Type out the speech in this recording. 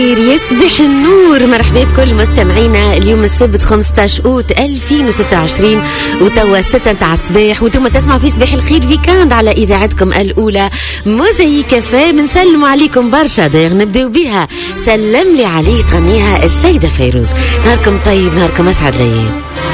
يصبح النور. مرحبا بكل مستمعينا. اليوم السبت 15 أوت 2026 وتوا 6 نتاع الصباح، وانتم تسمعوا في صباح الخير ويكاند على اذاعتكم الاولى موزايك كافيه. بنسلموا عليكم برشا. داير نبداو بها سلم لي عليه تغنيها السيدة فيروز. نهاركم طيب، نهاركم اسعد ليالي.